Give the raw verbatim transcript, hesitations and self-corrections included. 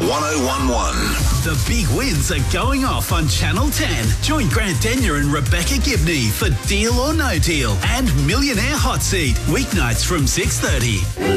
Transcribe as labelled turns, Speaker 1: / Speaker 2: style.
Speaker 1: ten. The big wins are going off on Channel ten. Join Grant Denyer and Rebecca Gibney for Deal or No Deal and Millionaire Hot Seat, weeknights from six thirty.